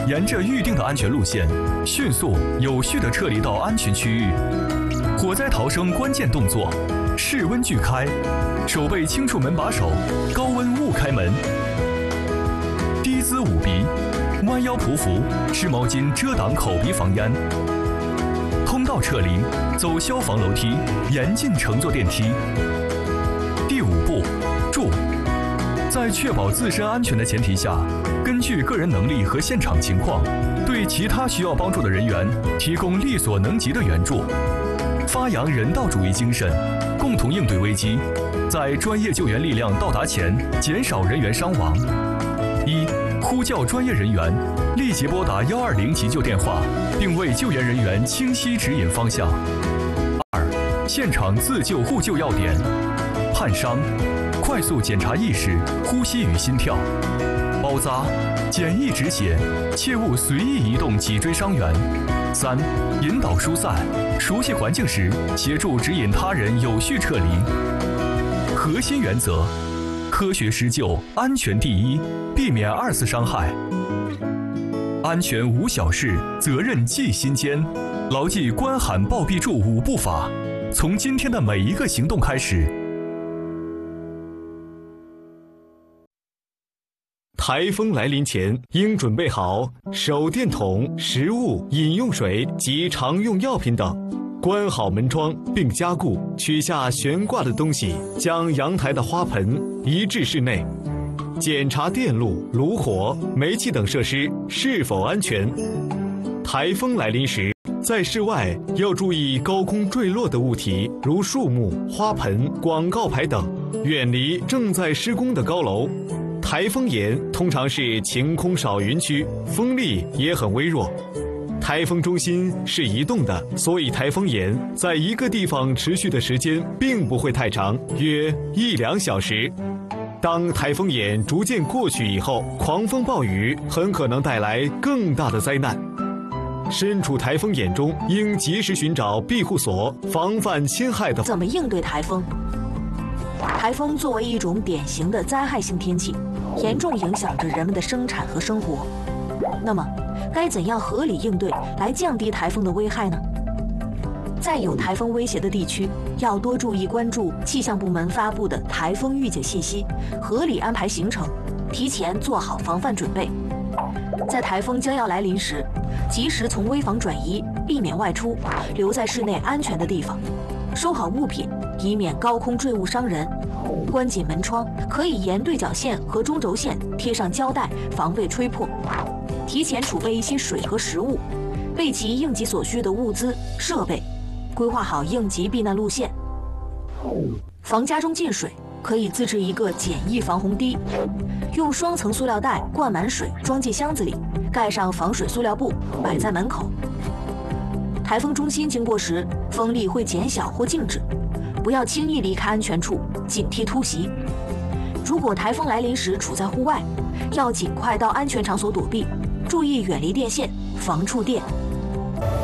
沿着预定的安全路线，迅速有序地撤离到安全区域。火灾逃生关键动作：室温锯开，手背轻触门把手，高温勿开门。低姿捂鼻，弯腰匍匐，湿毛巾遮挡口鼻防烟。通道撤离，走消防楼梯，严禁乘坐电梯。第5步，助。在确保自身安全的前提下，根据个人能力和现场情况，对其他需要帮助的人员提供力所能及的援助，发扬人道主义精神，共同应对危机，在专业救援力量到达前减少人员伤亡。1、呼叫专业人员，立即拨打120急救电话，并为救援人员清晰指引方向。2、现场自救互救要点：焊伤，快速检查意识、呼吸与心跳；包扎，简易止血，切勿随意移动脊椎伤员。3、引导疏散，熟悉环境时，协助指引他人有序撤离。核心原则：科学施救，安全第一，避免2次伤害。安全无小事，责任记心间。牢记关喊报必助5步法，从今天的每一个行动开始。 台风来临前，应准备好手电筒、食物、饮用水及常用药品等，关好门窗并加固，取下悬挂的东西，将阳台的花盆移至室内，检查电路、炉火、煤气等设施是否安全。台风来临时，在室外要注意高空坠落的物体，如树木、花盆、广告牌等，远离正在施工的高楼。台风眼通常是晴空少云区，风力也很微弱。台风中心是移动的，所以台风眼在一个地方持续的时间并不会太长，约1-2小时。当台风眼逐渐过去以后，狂风暴雨很可能带来更大的灾难。身处台风眼中，应及时寻找庇护所，防范侵害的。 怎么应对台风？台风作为一种典型的灾害性天气，严重影响着人们的生产和生活。那么，该怎样合理应对来降低台风的危害呢？在有台风威胁的地区，要多注意关注气象部门发布的台风预警信息，合理安排行程，提前做好防范准备。在台风将要来临时，及时从危房转移，避免外出，留在室内安全的地方，收好物品，以免高空坠物伤人。关紧门窗，可以沿对角线和中轴线贴上胶带，防备吹破。提前储备一些水和食物，备齐应急所需的物资设备，规划好应急避难路线。防家中进水，可以自制一个简易防洪堤，用双层塑料袋灌满水，装进箱子里，盖上防水塑料布，摆在门口。台风中心经过时，风力会减小或静止，不要轻易离开安全处，警惕突袭。如果台风来临时处在户外，要尽快到安全场所躲避，注意远离电线，防触电。